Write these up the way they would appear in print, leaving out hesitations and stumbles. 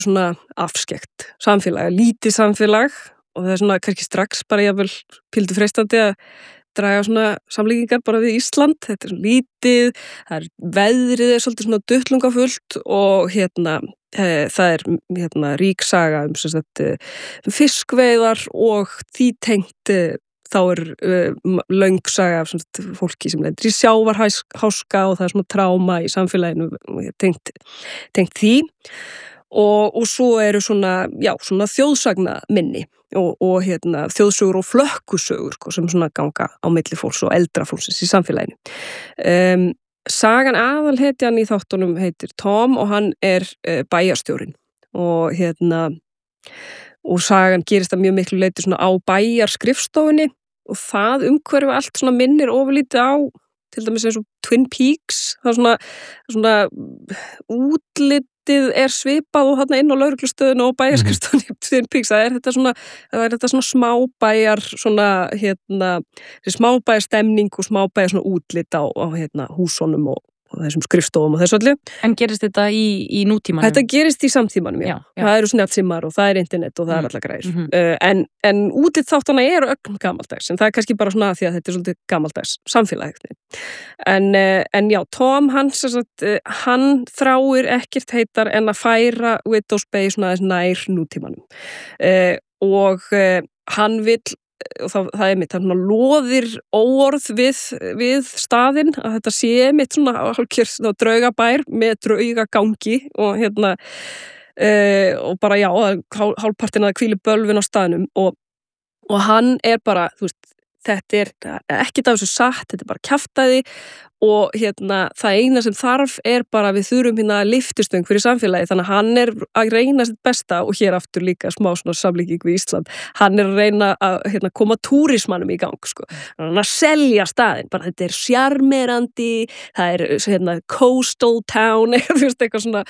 svona afskekt samfélag, lítið samfélag og það svona kannski strax bara jafnvel píldu freistandi að draga svona samlíkingar bara við Ísland, þetta svona lítið, veðrið svolítið svona duttlungafullt og það rík saga sem sagt fiskveiðar og því tengt þá löng saga af fólki sem lendir í sjávarháska og það svona tráma í samfélaginu tengt því og svo eru svona þjóðsagna minni og þjóðsögur og flökkusögur sem svona ganga á milli fólks og eldra fólksins í samfélaginu. Sagan aðalhetjan í þáttunum heitir Tom og hann bæjarstjórinn og sagan gerist að mjög miklu leyti svona á bæjarskrifstofunni og það umhverfi allt svona minnir ofurlítið á til dæmis eins og Twin Peaks, það svona útlitið svipað og þarna inn á lögreglustöðinu og bæjarskrifstofunni Twin Peaks, það er þetta svona smábæjar svona smábæjarstemning og smábæjar svona útlit á húsunum og þessum skrifstofum og þessu öllu. En gerist þetta í nútímanum? Þetta gerist í samtímanum, já. Það eru snjallsímar og það internet og það alla græður. En útlit þáttana eru ögn gamaldags, en það kannski bara svona því að þetta svolítið gamaldags samfélag. En já, Tom, hann þráir ekkert heitar en að færa Widow's Bay svona aðeins nær nútímanum. Og hann vill og það mitt, hann loðir óorð við staðinn að þetta sé mitt svona hálfkjörð draugabær með draugagangi og og bara já, hálfpartin að hvíli bölvin á staðnum og hann bara, þú veist, þetta ekkert af þessu satt, þetta bara kjaftaði og það eina sem þarf bara við þurfum lyftistöng fyrir samfélagi, þannig að hann að reyna sitt besta og hér aftur líka smá svona samlíking við Ísland, hann að reyna að koma túrismannum í gang, sko, hann að selja staðinn, bara þetta sjarmerandi, það coastal town, þú veist, eitthvað svona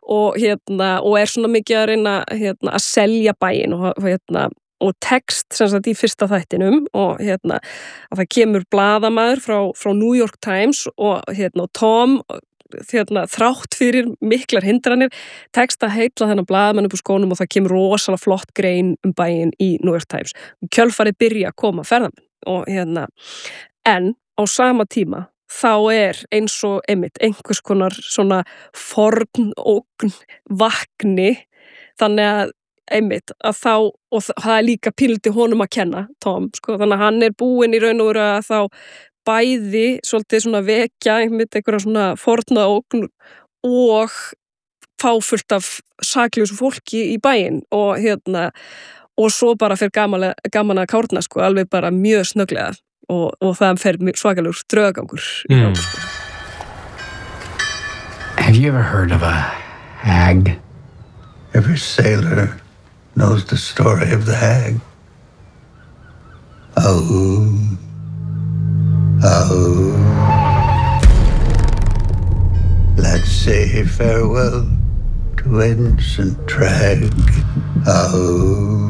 og svona mikið að reyna að selja bæinn og text sem sagt í fyrsta þættinum og að það kemur blaðamaður frá New York Times og Tom þrátt fyrir miklar hindranir tekst að heilla þennan blaðamann upp úr skónum og það kemur rosalega flott grein bæinn í New York Times. Kjölfarið byrja að koma ferðamenn og en á sama tíma þá eins og einhvers konar svona forn ógn vakni þannig að að þá, og það líka píldi honum að kenna, Tom, sko, þannig að hann búinn í raun og veru að þá bæði svolítið svona vekja einhverja svona forna ógn og fá fullt af saklausu fólki í bæinn og svo bara fer gaman að kárna, sko, alveg bara mjög snögglega og það fer svakalegur draugagangur í gang, sko. Have you ever heard of a hag? Every sailor knows the story of the hag. Oh, oh. Let's say farewell to Ensign Tragg. Oh.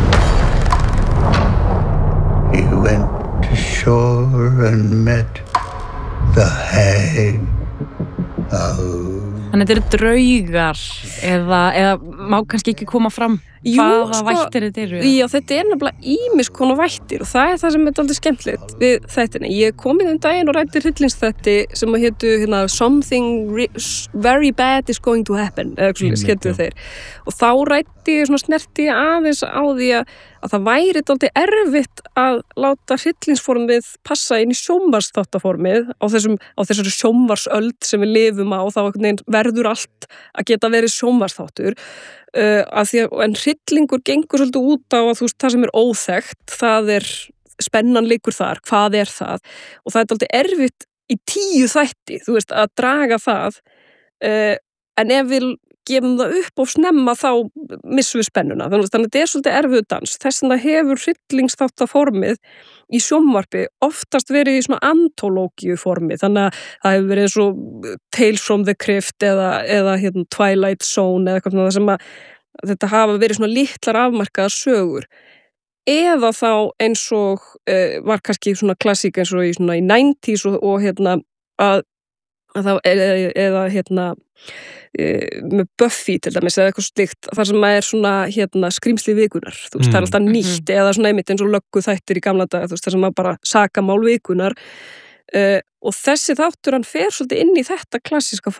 He went to shore and met the hag. Oh. Þannig þetta draugar eða má kannski ekki koma fram hvaða vættir þetta eru? Já, þetta nefnilega ýmis konar vættir og það það sem aldrei skemmtilegt við þættina. Ég kom inn daginn og ræddi hryllingsþætti sem hétu Something very bad is going to happen skemmtu þeir og þá ræddi ég snerti aðeins á því að það væri dálítið erfitt að láta hryllingsformið passa inn í sjónvarsþáttaformið á þessari sjónvarsöld sem við lifum á og þá verður allt að geta verið sjónvarsþáttur en hryllingur gengur svolítið út á að þú veist það sem óþekkt, það spennan liggur þar, hvað það og það dálítið erfitt í 10 þætti, þú veist, að draga það en ef við gefum það upp og snemma þá missum við spennuna, þannig að þetta svolítið erfiður dans, þess vegna hefur hryllingsþáttaformið í sjónvarpi oftast verið í svona antológíu formi, þannig að það hefur verið eins og Tales from the Crypt eða Twilight Zone eða eitthvað svona sem að þetta hafa verið svona litlar afmarkaðar sögur eða þá eins og var kannski svona klassík eins og í 90s og að eða með Buffy til dæmis eða eitthvað slíkt þar sem svona skrýmsli vikunar þú veist, það er alltaf nýtt eða svona einmitt eins og löggu þættir í gamla daga þú veist, þar sem bara sakamál vikunar og þessi þáttur hann fer svolítið inn í þetta klassíska